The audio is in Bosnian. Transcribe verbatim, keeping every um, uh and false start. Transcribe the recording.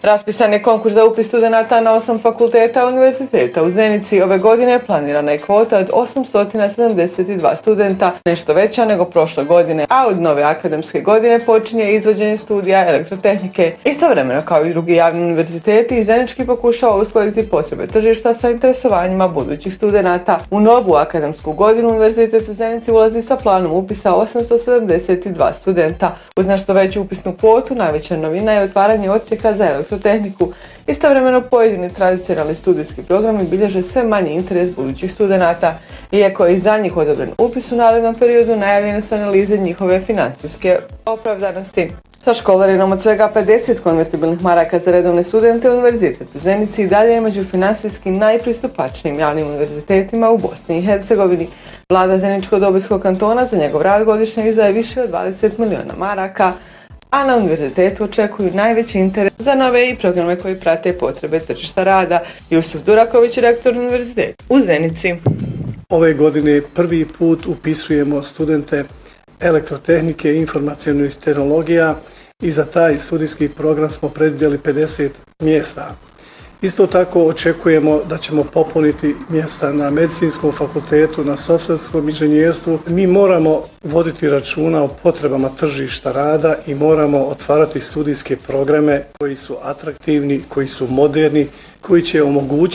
Raspisan je konkurs za upis studenata na osam fakulteta univerziteta. U Zenici ove godine planirana je kvota od osamsto sedamdeset dva studenta, nešto veća nego prošle godine, a od nove akademske godine počinje izvođenje studija elektrotehnike. Istovremeno, kao i drugi javni univerziteti, Zenički pokušava uskladiti potrebe tržišta sa interesovanjima budućih studenata. U novu akademsku godinu Univerzitet u Zenici ulazi sa planom upisa osamsto sedamdeset dva studenta. Uz nešto veću upisnu kvotu, najveća novina je otvaranje odsjeka za elektrotehniku. Istovremeno, pojedini tradicionalni studijski programi bilježe sve manji interes budućih studenata. Iako je i za njih odobren upis u narednom periodu, najavljene su analize njihove financijske opravdanosti. Sa školarinom od svega pedeset konvertibilnih maraka za redovne studente, Univerzitet u Zenici i dalje je među finansijski najpristupačnijim javnim univerzitetima u Bosni i Hercegovini. Vlada Zeničko-Dobojskog kantona za njegov rad godišnje izdvaja više od dvadeset miliona maraka, a na univerzitetu očekuju najveći interes za nove i programe koji prate potrebe tržišta rada. Jusuf Duraković, rektor Univerziteta u Zenici. Ove godine prvi put upisujemo studente elektrotehnike i informacionih tehnologija i za taj studijski program smo predvidjeli pedeset mjesta. Isto tako očekujemo da ćemo popuniti mjesta na medicinskom fakultetu, na softverskom inženjerstvu. Mi moramo voditi računa o potrebama tržišta rada i moramo otvarati studijske programe koji su atraktivni, koji su moderni, koji će omogućiti